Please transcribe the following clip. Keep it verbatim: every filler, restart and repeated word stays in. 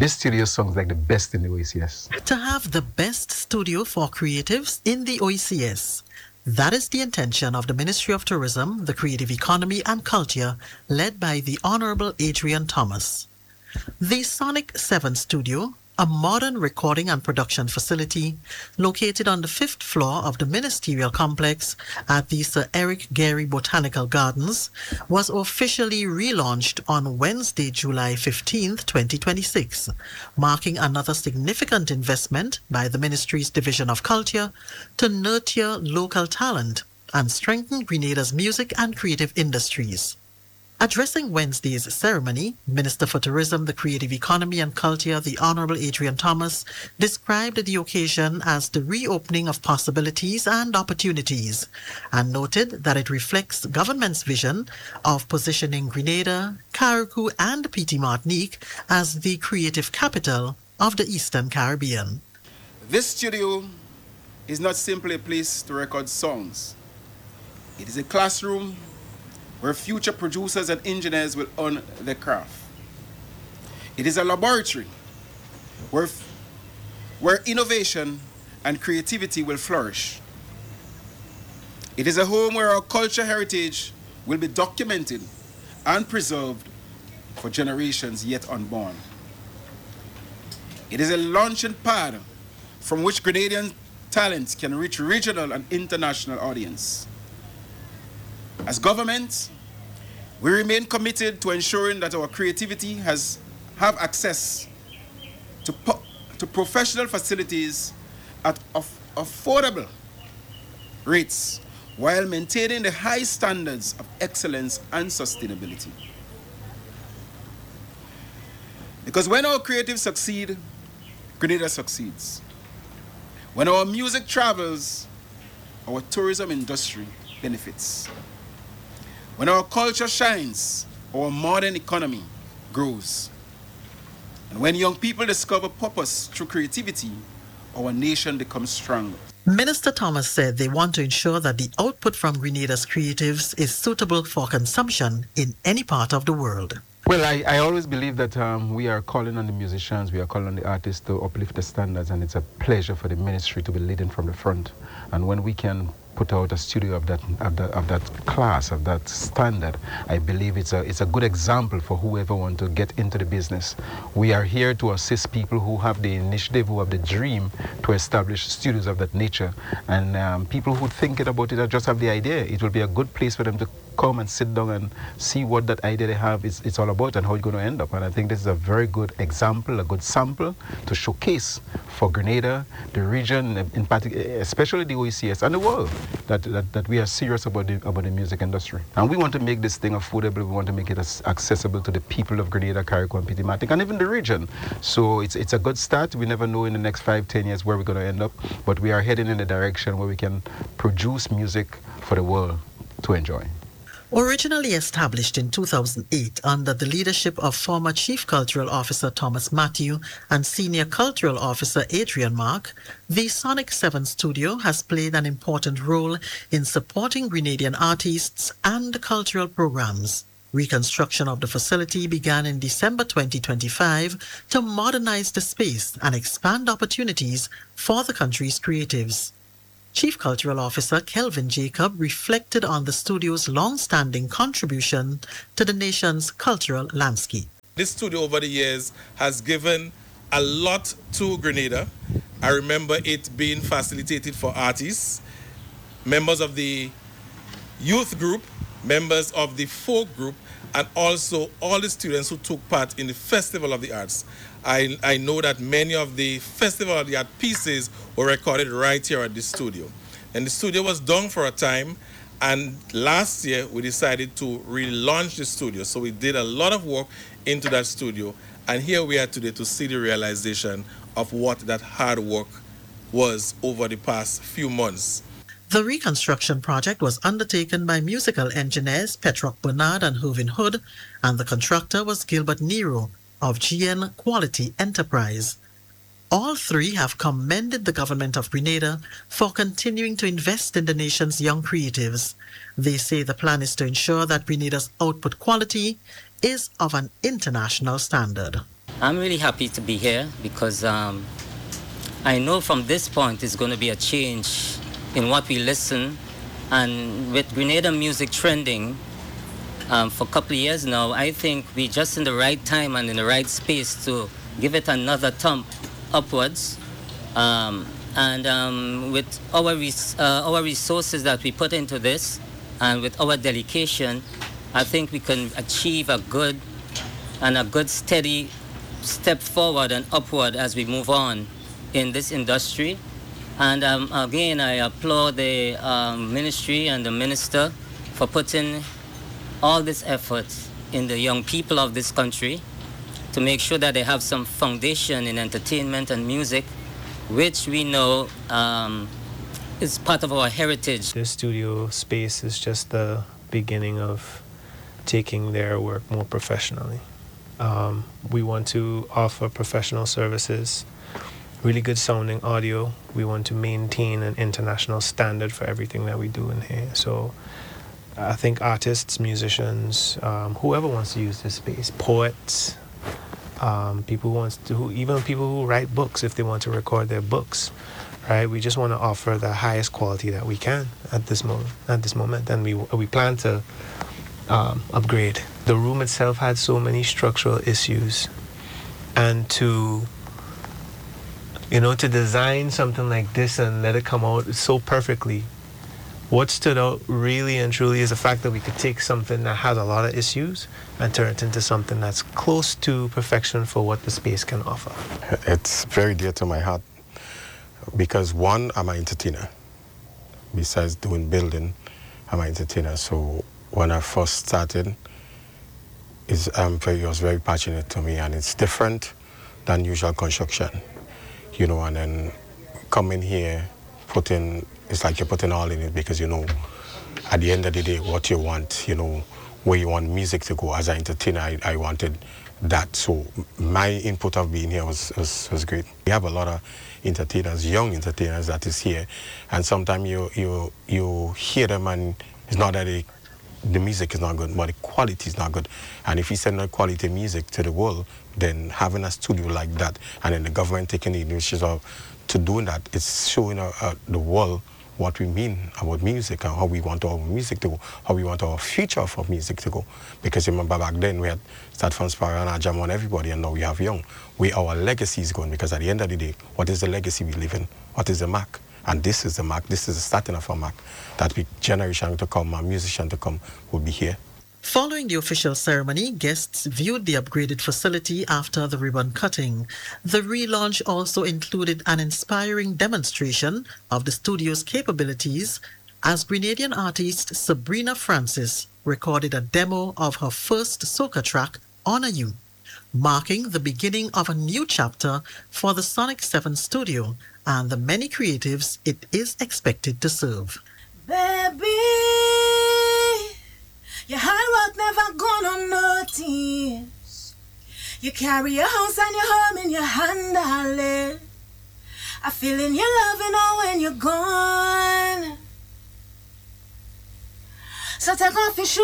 this studio sounds like the best in the O E C S. To have the best studio for creatives in the O E C S. That is the intention of the Ministry of Tourism, the Creative Economy and Culture, led by the Honorable Adrian Thomas. The Sonic seven Studio, a modern recording and production facility located on the fifth floor of the Ministerial Complex at the Sir Eric Gairy Botanical Gardens, was officially relaunched on Wednesday, July fifteenth, twenty twenty-six, marking another significant investment by the Ministry's Division of Culture to nurture local talent and strengthen Grenada's music and creative industries. Addressing Wednesday's ceremony, Minister for Tourism, the Creative Economy and Culture, the Honorable Adrian Thomas, described the occasion as the reopening of possibilities and opportunities, and noted that it reflects government's vision of positioning Grenada, Carriacou and Petite Martinique as the creative capital of the Eastern Caribbean. This studio is not simply a place to record songs. It is a classroom where future producers and engineers will own their craft. It is a laboratory where, where innovation and creativity will flourish. It is a home where our culture heritage will be documented and preserved for generations yet unborn. It is a launching pad from which Grenadian talents can reach regional and international audience. As government, we remain committed to ensuring that our creativity has have access to, to professional facilities at aff affordable rates while maintaining the high standards of excellence and sustainability. Because when our creatives succeed, Grenada succeeds. When our music travels, our tourism industry benefits. When our culture shines, our modern economy grows. And when young people discover purpose through creativity, our nation becomes stronger. Minister Thomas said they want to ensure that the output from Grenada's creatives is suitable for consumption in any part of the world. Well, I, I always believe that um, we are calling on the musicians, we are calling on the artists to uplift the standards, and it's a pleasure for the ministry to be leading from the front. And when we can put out a studio of that of that, of that class, of that standard, I believe it's a it's a good example for whoever wants to get into the business. We are here to assist people who have the initiative, who have the dream to establish studios of that nature, and um, people who think it about it or just have the idea. It will be a good place for them to come and sit down and see what that idea they have is it's all about and how it's going to end up. And I think this is a very good example, a good sample to showcase for Grenada, the region, in particular, especially the O E C S and the world, that, that, that we are serious about the, about the music industry. And we want to make this thing affordable. We want to make it as accessible to the people of Grenada, Carriacou, and Petite Martinique, and even the region. So it's, it's a good start. We never know in the next five, ten years where we're going to end up, but we are heading in a direction where we can produce music for the world to enjoy. Originally established in two thousand eight under the leadership of former Chief Cultural Officer Thomas Matthew and Senior Cultural Officer Adrian Mark, the Sonic seven Studio has played an important role in supporting Grenadian artists and cultural programs. Reconstruction of the facility began in December twenty twenty-five to modernize the space and expand opportunities for the country's creatives. Chief Cultural Officer Kelvin Jacob reflected on the studio's long-standing contribution to the nation's cultural landscape. This studio over the years has given a lot to Grenada. I remember it being facilitated for artists, members of the youth group, members of the folk group, and also all the students who took part in the Festival of the Arts. I, I know that many of the Festival of the Art pieces were recorded right here at the studio. And the studio was down for a time, and last year we decided to relaunch the studio. So we did a lot of work into that studio, and here we are today to see the realization of what that hard work was over the past few months. The reconstruction project was undertaken by musical engineers Petrock Bernard and Hovin Hood, and the contractor was Gilbert Nero of G N Quality Enterprise. All three have commended the government of Grenada for continuing to invest in the nation's young creatives. They say the plan is to ensure that Grenada's output quality is of an international standard. I'm really happy to be here because um, I know from this point it's going to be a change in what we listen. And with Grenada music trending um, for a couple of years now, I think we're just in the right time and in the right space to give it another thump upwards. Um, and um, with our, res uh, our resources that we put into this and with our dedication, I think we can achieve a good and a good steady step forward and upward as we move on in this industry. And um, again, I applaud the um, ministry and the minister for putting all this effort in the young people of this country to make sure that they have some foundation in entertainment and music, which we know um, is part of our heritage. This studio space is just the beginning of taking their work more professionally. Um, we want to offer professional services, really good sounding audio. We want to maintain an international standard for everything that we do in here. So I think artists, musicians, um, whoever wants to use this space, poets, um, people who wants to, who, even people who write books if they want to record their books, right? We just want to offer the highest quality that we can at this moment. At this moment, and we we plan to um, upgrade. The room itself had so many structural issues, and to you know, to design something like this and let it come out so perfectly. What stood out really and truly is the fact that we could take something that has a lot of issues and turn it into something that's close to perfection for what the space can offer. It's very dear to my heart because one, I'm an entertainer. Besides doing building, I'm an entertainer. So when I first started, it's, um, it was very passionate to me, and it's different than usual construction. You know, and then coming here, putting, it's like you're putting all in it because, you know, at the end of the day, what you want, you know, where you want music to go. As an entertainer, I, I wanted that. So my input of being here was, was, was great. We have a lot of entertainers, young entertainers that is here, and sometimes you, you, you hear them and it's not that they, the music is not good, but the quality is not good. And if you send that quality music to the world, then having a studio like that, and then the government taking the initiative to doing that, it's showing uh, uh, the world what we mean about music and how we want our music to go, how we want our future for music to go. Because remember back then we had Start from Sparrow and Jam on everybody, and now we have Young. Where our legacy is going, because at the end of the day, what is the legacy we live in? What is the mark? And this is the mark, this is the starting of a mark, that we, generation to come, our musician to come, will be here. Following the official ceremony, guests viewed the upgraded facility after the ribbon cutting. The relaunch also included an inspiring demonstration of the studio's capabilities as Grenadian artist Sabrina Francis recorded a demo of her first soca track, Honor You, marking the beginning of a new chapter for the Sonic seven studio and the many creatives it is expected to serve. Baby, your hard work never gone unnoticed. You carry your house and your home in your hand, darling. I feel in your love, you know, when you're gone. So take off your shoes.